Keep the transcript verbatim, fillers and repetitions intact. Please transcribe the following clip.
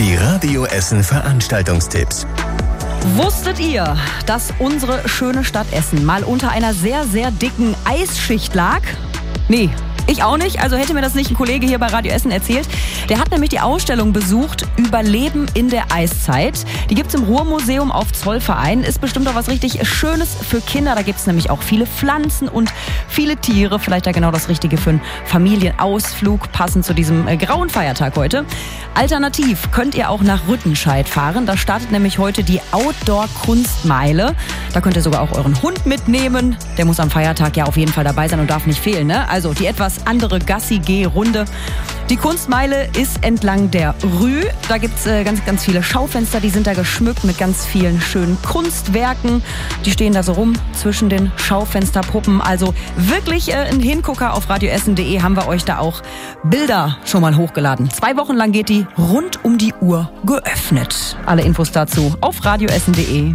Die Radio Essen Veranstaltungstipps. Wusstet ihr, dass unsere schöne Stadt Essen mal unter einer sehr, sehr dicken Eisschicht lag? Nee, ich auch nicht. Also hätte mir das nicht ein Kollege hier bei Radio Essen erzählt. Der hat nämlich die Ausstellung besucht, Überleben in der Eiszeit. Die gibt's im Ruhrmuseum auf Zollverein. Ist bestimmt auch was richtig Schönes für Kinder. Da gibt's nämlich auch viele Pflanzen und viele Tiere. Vielleicht ja genau das Richtige für einen Familienausflug, passend zu diesem äh, grauen Feiertag heute. Alternativ könnt ihr auch nach Rüttenscheid fahren. Da startet nämlich heute die Outdoor-Kunstmeile. Da könnt ihr sogar auch euren Hund mitnehmen. Der muss am Feiertag ja auf jeden Fall dabei sein und darf nicht fehlen, ne? Also die etwas andere Gassi-G-Runde. Die Kunstmeile ist entlang der Rü. Da gibt's äh, ganz, ganz viele Schaufenster, die sind da geschmückt mit ganz vielen schönen Kunstwerken. Die stehen da so rum zwischen den Schaufensterpuppen. Also wirklich äh, ein Hingucker. Auf radioessen punkt de haben wir euch da auch Bilder schon mal hochgeladen. Zwei Wochen lang geht die rund um die Uhr geöffnet. Alle Infos dazu auf radioessen punkt de.